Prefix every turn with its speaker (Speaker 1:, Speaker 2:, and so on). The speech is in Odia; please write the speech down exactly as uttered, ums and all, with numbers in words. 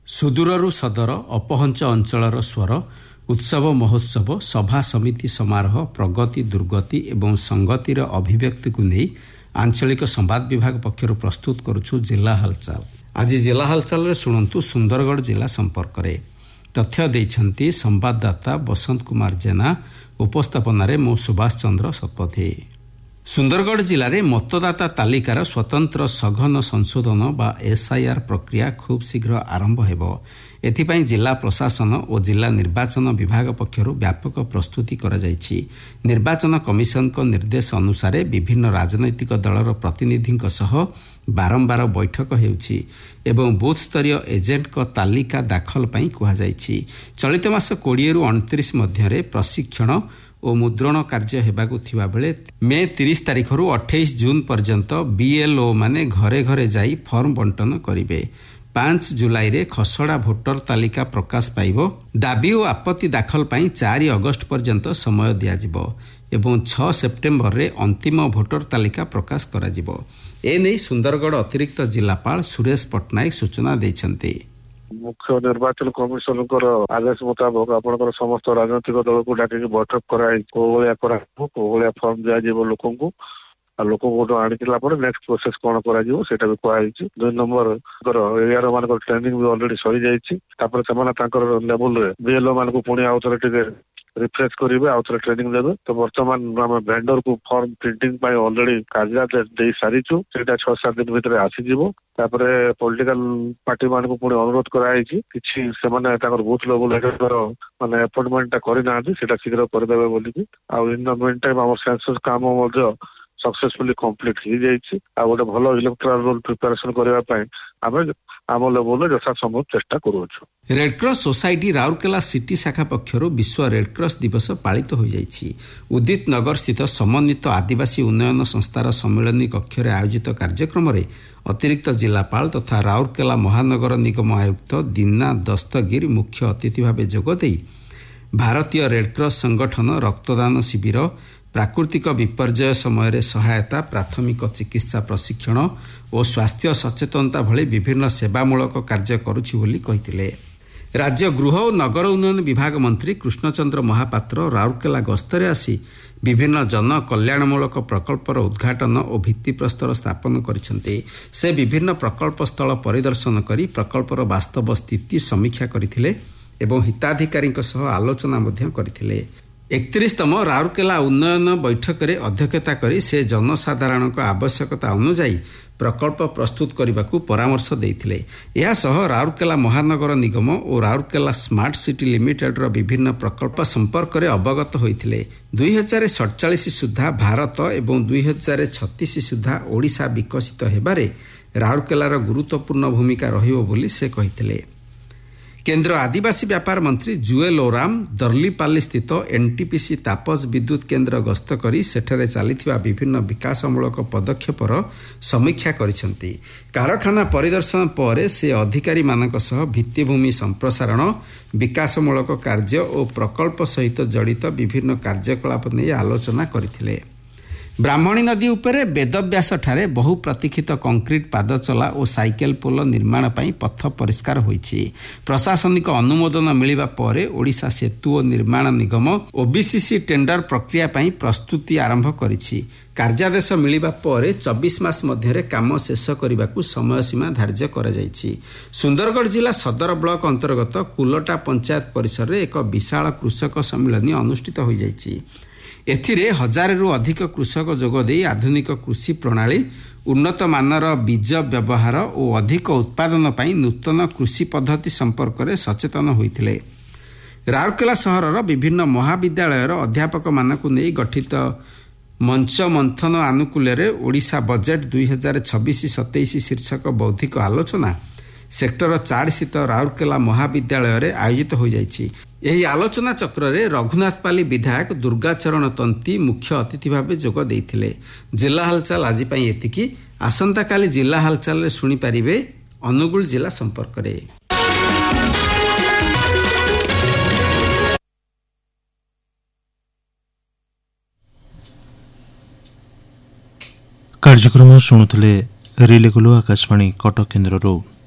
Speaker 1: ସୁଦୂରରୁ ସଦର ଅପହଞ୍ଚ ଅଞ୍ଚଳର ସ୍ୱର ଉତ୍ସବ ମହୋତ୍ସବ ସଭା ସମିତି ସମାରୋହ ପ୍ରଗତି ଦୁର୍ଗତି ଏବଂ ସଂଗତିର ଅଭିବ୍ୟକ୍ତିକୁ ନେଇ ଆଞ୍ଚଳିକ ସମ୍ବାଦ ବିଭାଗ ପକ୍ଷରୁ ପ୍ରସ୍ତୁତ କରୁଛୁ ଜିଲ୍ଲା ହାଲଚାଲ। ଆଜି ଜିଲ୍ଲା ହାଲଚାଲରେ ଶୁଣନ୍ତୁ ସୁନ୍ଦରଗଡ଼ ଜିଲ୍ଲା ସମ୍ପର୍କରେ। ତଥ୍ୟ ଦେଇଛନ୍ତି ସମ୍ବାଦଦାତା ବସନ୍ତ କୁମାର ଜେନା। ଉପସ୍ଥାପନାରେ ମୁଁ ସୁଭାଷ ଚନ୍ଦ୍ର ଶତପଥୀ। ସୁନ୍ଦରଗଡ଼ ଜିଲ୍ଲାରେ ମତଦାତା ତାଲିକାର ସ୍ୱତନ୍ତ୍ର ସଘନ ସଂଶୋଧନ ବା ଏସ୍ଆଇଆର୍ ପ୍ରକ୍ରିୟା ଖୁବ୍ ଶୀଘ୍ର ଆରମ୍ଭ ହେବ। ଏଥିପାଇଁ ଜିଲ୍ଲା ପ୍ରଶାସନ ଓ ଜିଲ୍ଲା ନିର୍ବାଚନ ବିଭାଗ ପକ୍ଷରୁ ବ୍ୟାପକ ପ୍ରସ୍ତୁତି କରାଯାଇଛି। ନିର୍ବାଚନ କମିଶନଙ୍କ ନିର୍ଦ୍ଦେଶ ଅନୁସାରେ ବିଭିନ୍ନ ରାଜନୈତିକ ଦଳର ପ୍ରତିନିଧିଙ୍କ ସହ ବାରମ୍ବାର ବୈଠକ ହେଉଛି ଏବଂ ବୁଥସ୍ତରୀୟ ଏଜେଣ୍ଟଙ୍କ ତାଲିକା ଦାଖଲ ପାଇଁ କୁହାଯାଇଛି। ଚଳିତ ମାସ କୋଡ଼ିଏରୁ ଅଣତିରିଶ ମଧ୍ୟରେ ପ୍ରଶିକ୍ଷଣ ଓ ମୁଦ୍ରଣ କାର୍ଯ୍ୟ ହେବାକୁ ଥିବାବେଳେ ମେ ତିରିଶ ତାରିଖରୁ ଅଠେଇଶ ଜୁନ ପର୍ଯ୍ୟନ୍ତ ବିଏଲ୍ଓ ମାନେ ଘରେ ଘରେ ଯାଇ ଫର୍ମ ବଣ୍ଟନ କରିବେ। ପାଞ୍ଚ ଜୁଲାଇରେ ଖସଡ଼ା ଭୋଟର ତାଲିକା ପ୍ରକାଶ ପାଇବ। ଦାବି ଓ ଆପତ୍ତି ଦାଖଲ ପାଇଁ ଚାରି ଅଗଷ୍ଟ ପର୍ଯ୍ୟନ୍ତ ସମୟ ଦିଆଯିବ ଏବଂ ଛଅ ସେପ୍ଟେମ୍ବରରେ ଅନ୍ତିମ ଭୋଟର ତାଲିକା ପ୍ରକାଶ କରାଯିବ। ଏନେଇ ସୁନ୍ଦରଗଡ଼ ଅତିରିକ୍ତ ଜିଲ୍ଲାପାଳ ସୁରେଶ ପଟ୍ଟନାୟକ ସୂଚନା ଦେଇଛନ୍ତି।
Speaker 2: ମୁଖ୍ୟ ନିର୍ବାଚନ କମିଶନଙ୍କର ଆଦେଶ ମୁତାବକ ଆପଣଙ୍କର ସମସ୍ତ ରାଜନୈତିକ ଦଳକୁ ଡାକିକି ବୈଠକ କରାଇ କୋଉ ଭଳିଆ କରାଯିବ କୋଉ ଭଳିଆ ଫର୍ମ ଦିଆଯିବ ଲୋକଙ୍କୁ ଆଉ ଲୋକଙ୍କୁ ଆଣିଥିଲା ପରେ ନେକ୍ସଟ ପ୍ରୋସେସ କଣ କରାଯିବ ସେଇଟା ବି କୁହାଯାଇଛି। ଦୁଇ ନମ୍ବର ଏରିଆର ମାନଙ୍କର ଟ୍ରେନିଂ ବି ଅଲରେଡି ସରିଯାଇଛି। ତାପରେ ସେମାନେ ତାଙ୍କର ଲେବୁଲରେ ବିଏଲ୍ଓ ମାନଙ୍କୁ ପୁଣି ଆଉ ଥରେ ଟିକେ ରିଫ୍ରେଶ କରିବେ ଆଉ ଥରେ ଟ୍ରେନିଂ ଦେବେ। ତ ବର୍ତ୍ତମାନ ଆମେ ଭେଣ୍ଡରକୁ ଫର୍ମ ପ୍ରିଣ୍ଟିଂ ପାଇଁ ଅଲରେଡି କାର୍ଯ୍ୟାଳୟ ଦେଇ ସାରିଛୁ। ସେଇଟା ଛଅ ସାତ ଦିନ ଭିତରେ ଆସିଯିବ। ତାପରେ ପଲିଟିକାଲ ପାର୍ଟି ମାନଙ୍କୁ ପୁଣି ଅନୁରୋଧ କରାଯାଇଛି କିଛି ସେମାନେ ତାଙ୍କର ବୁଥ ଲେବୁଲ ମାନେ ଆପଏଣ୍ଟମେଣ୍ଟ ଟା କରିନାହାନ୍ତି ସେଇଟା ଶୀଘ୍ର କରିଦେବେ ବୋଲିକି। ଆଉ ଇନ୍ ଦ ମିନ୍ ଟାଇମ୍ ଆମର ସେନ୍ସସ୍ କାମ ମଧ୍ୟ ସକ୍ସେସଫୁଲି କମ୍ପ୍ଲିଟ ହେଇଯାଇଛି। ଆଉ ଗୋଟେ ଭଲ ଇଲେକ୍ଟ୍ରାଲ ରୋଲ ପ୍ରିପାରେସନ କରିବା ପାଇଁ ଆମେ ଆମ ଲେବୁଲରେ ଯଥାସମ୍ଭବ ଚେଷ୍ଟା କରୁଅଛୁ।
Speaker 1: ରେଡକ୍ରସ ସୋସାଇଟି ରାଉରକେଲା ସିଟି ଶାଖା ପକ୍ଷରୁ ବିଶ୍ୱ ରେଡକ୍ରସ ଦିବସ ପାଳିତ ହୋଇଯାଇଛି। ଉଦିତ ନଗର ସ୍ଥିତ ସମନ୍ୱିତ ଆଦିବାସୀ ଉନ୍ନୟନ ସଂସ୍ଥାର ସମ୍ମିଳନୀ କକ୍ଷରେ ଆୟୋଜିତ କାର୍ଯ୍ୟକ୍ରମରେ ଅତିରିକ୍ତ ଜିଲ୍ଲାପାଳ ତଥା ରାଉରକେଲା ମହାନଗର ନିଗମ ଆୟୁକ୍ତ ଦିନା ଦସ୍ତଗିର ମୁଖ୍ୟ ଅତିଥି ଭାବେ ଯୋଗଦେଇ ଭାରତୀୟ ରେଡକ୍ରସ ସଂଗଠନ ରକ୍ତଦାନ ଶିବିର ପ୍ରାକୃତିକ ବିପର୍ଯ୍ୟୟ ସମୟରେ ସହାୟତା ପ୍ରାଥମିକ ଚିକିତ୍ସା ପ୍ରଶିକ୍ଷଣ ଓ ସ୍ୱାସ୍ଥ୍ୟ ସଚେତନତା ଭଳି ବିଭିନ୍ନ ସେବାମୂଳକ କାର୍ଯ୍ୟ କରୁଛି ବୋଲି କହିଥିଲେ। ରାଜ୍ୟ ଗୃହ ଓ ନଗର ଉନ୍ନୟନ ବିଭାଗ ମନ୍ତ୍ରୀ କୃଷ୍ଣଚନ୍ଦ୍ର ମହାପାତ୍ର ରାଉରକେଲା ଗସ୍ତରେ ଆସି ବିଭିନ୍ନ ଜନ କଲ୍ୟାଣମୂଳକ ପ୍ରକଳ୍ପର ଉଦ୍ଘାଟନ ଓ ଭିତ୍ତିପ୍ରସ୍ତର ସ୍ଥାପନ କରିଛନ୍ତି। ସେ ବିଭିନ୍ନ ପ୍ରକଳ୍ପ ସ୍ଥଳ ପରିଦର୍ଶନ କରି ପ୍ରକଳ୍ପର ବାସ୍ତବ ସ୍ଥିତି ସମୀକ୍ଷା କରିଥିଲେ ଏବଂ ହିତାଧିକାରୀଙ୍କ ସହ ଆଲୋଚନା ମଧ୍ୟ କରିଥିଲେ। ଏକତିରିଶତମ ରାଉରକେଲା ଉନ୍ନୟନ ବୈଠକରେ ଅଧ୍ୟକ୍ଷତା କରି ସେ ଜନସାଧାରଣଙ୍କ ଆବଶ୍ୟକତା ଅନୁଯାୟୀ ପ୍ରକଳ୍ପ ପ୍ରସ୍ତୁତ କରିବାକୁ ପରାମର୍ଶ ଦେଇଥିଲେ। ଏହାସହ ରାଉରକେଲା ମହାନଗର ନିଗମ ଓ ରାଉରକେଲା ସ୍ମାର୍ଟ ସିଟି ଲିମିଟେଡର ବିଭିନ୍ନ ପ୍ରକଳ୍ପ ସମ୍ପର୍କରେ ଅବଗତ ହୋଇଥିଲେ। ଦୁଇ ହଜାର ସତଚାଳିଶ ସୁଦ୍ଧା ଭାରତ ଏବଂ ଦୁଇ ହଜାର ଛତିଶ ସୁଦ୍ଧା ଓଡ଼ିଶା ବିକଶିତ ହେବାରେ ରାଉରକେଲାର ଗୁରୁତ୍ୱପୂର୍ଣ୍ଣ ଭୂମିକା ରହିବ ବୋଲି ସେ କହିଥିଲେ। କେନ୍ଦ୍ର ଆଦିବାସୀ ବ୍ୟାପାର ମନ୍ତ୍ରୀ ଜୁଏଲ ଓରାମ ଦର୍ଲିପାଲି ସ୍ଥିତ ଏନ୍ଟିପିସି ତାପସ ବିଦ୍ୟୁତ କେନ୍ଦ୍ର ଗସ୍ତ କରି ସେଠାରେ ଚାଲିଥିବା ବିଭିନ୍ନ ବିକାଶମୂଳକ ପଦକ୍ଷେପର ସମୀକ୍ଷା କରିଛନ୍ତି। କାରଖାନା ପରିଦର୍ଶନ ପରେ ସେ ଅଧିକାରୀମାନଙ୍କ ସହ ଭିତ୍ତିଭୂମି ସମ୍ପ୍ରସାରଣ ବିକାଶମୂଳକ କାର୍ଯ୍ୟ ଓ ପ୍ରକଳ୍ପ ସହିତ ଜଡ଼ିତ ବିଭିନ୍ନ କାର୍ଯ୍ୟକଳାପ ନେଇ ଆଲୋଚନା କରିଥିଲେ। ବ୍ରାହ୍ମଣୀ ନଦୀ ଉପରେ ବେଦବ୍ୟାସଠାରେ ବହୁ ପ୍ରତୀକ୍ଷିତ କଂକ୍ରିଟ ପାଦଚଲା ଓ ସାଇକେଲ ପୋଲ ନିର୍ମାଣ ପାଇଁ ପଥ ପରିଷ୍କାର ହୋଇଛି। ପ୍ରଶାସନିକ ଅନୁମୋଦନ ମିଳିବା ପରେ ଓଡ଼ିଶା ସେତୁ ଓ ନିର୍ମାଣ ନିଗମ ଓବିସିସି ଟେଣ୍ଡର ପ୍ରକ୍ରିୟା ପାଇଁ ପ୍ରସ୍ତୁତି ଆରମ୍ଭ କରିଛି। କାର୍ଯ୍ୟାଦେଶ ମିଳିବା ପରେ ଚବିଶ ମାସ ମଧ୍ୟରେ କାମ ଶେଷ କରିବାକୁ ସମୟସୀମା ଧାର୍ଯ୍ୟ କରାଯାଇଛି। ସୁନ୍ଦରଗଡ଼ ଜିଲ୍ଲା ସଦର ବ୍ଲକ ଅନ୍ତର୍ଗତ କୁଲଟା ପଞ୍ଚାୟତ ପରିସରରେ ଏକ ବିଶାଳ କୃଷକ ସମ୍ମିଳନୀ ଅନୁଷ୍ଠିତ ହୋଇଯାଇଛି। ଏଥିରେ ହଜାରରୁ ଅଧିକ କୃଷକ ଯୋଗ ଦେଇ ଆଧୁନିକ କୃଷି ପ୍ରଣାଳୀ ଉନ୍ନତ ମାନର ବୀଜ ବ୍ୟବହାର ଓ ଅଧିକ ଉତ୍ପାଦନ ପାଇଁ ନୂତନ କୃଷି ପଦ୍ଧତି ସମ୍ପର୍କରେ ସଚେତନ ହୋଇଥିଲେ। ରାଉରକେଲା ସହରର ବିଭିନ୍ନ ମହାବିଦ୍ୟାଳୟର ଅଧ୍ୟାପକମାନଙ୍କୁ ନେଇ ଗଠିତ ମଞ୍ଚ ମନ୍ଥନ ଆନୁକୂଲ୍ୟରେ ଓଡ଼ିଶା ବଜେଟ୍ ଦୁଇ ହଜାର ଛବିଶ ସତେଇଶ ଶୀର୍ଷକ ବୌଦ୍ଧିକ ଆଲୋଚନା ସେକ୍ଟର ଚାରି ସ୍ଥିତ ରାଉରକେଲା ମହାବିଦ୍ୟାଳୟରେ ଆୟୋଜିତ ହୋଇଯାଇଛି। ଏହି ଆଲୋଚନା ଚକ୍ରରେ ରଘୁନାଥପାଲି ବିଧାୟକ ଦୁର୍ଗାଚରଣ ତନ୍ତୀ ମୁଖ୍ୟ ଅତିଥି ଭାବେ ଯୋଗ ଦେଇଥିଲେ। ଜିଲ୍ଲା ହାଲଚାଲ ଆଜି ପାଇଁ ଏତିକି। ଆସନ୍ତାକାଲି ଜିଲ୍ଲା ହାଲଚାଲରେ ଶୁଣିପାରିବେ ଅନୁଗୁଳ ଜିଲ୍ଲା ସମ୍ପର୍କରେ।
Speaker 3: କାର୍ଯ୍ୟକ୍ରମ ଶୁଣୁଥିଲେ ରିଲେ କଲୁ ଆକାଶବାଣୀ କଟକ କେନ୍ଦ୍ରରୁ।